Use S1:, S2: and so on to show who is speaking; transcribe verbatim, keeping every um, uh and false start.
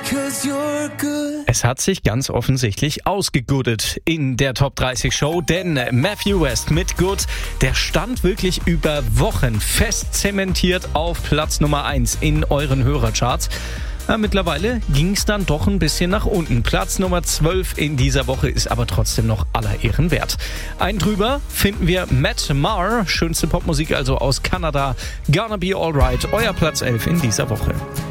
S1: Es hat sich ganz offensichtlich ausgegoodelt in der Top dreißig Show, denn Matthew West mit Good, der stand wirklich über Wochen fest zementiert auf Platz Nummer eins in euren Hörercharts. Ja, mittlerweile ging es dann doch ein bisschen nach unten. Platz Nummer zwölf in dieser Woche ist aber trotzdem noch aller Ehren wert. Ein drüber finden wir Matt Maher, schönste Popmusik also aus Kanada. Gonna Be Alright, euer Platz elf in dieser Woche.